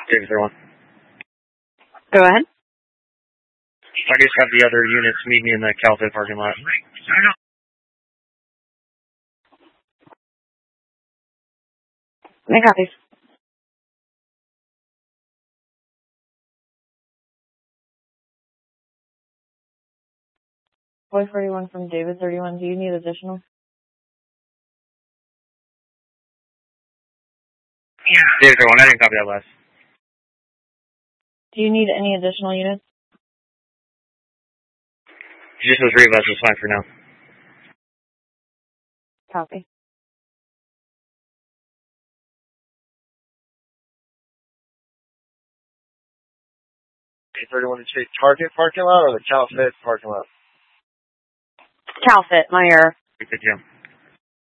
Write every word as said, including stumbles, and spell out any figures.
David thirty-one. Go ahead. I just have the other units meet me in the CalFit parking lot. Make copies. Boy forty-one from David thirty-one. Do you need additional? Yeah. David thirty-one, I didn't copy that last. Do you need any additional units? Just the three of us is fine for now. Copy. David thirty-one, did you say Target parking lot or the CalFit parking lot? CalFit, my error. Good deal.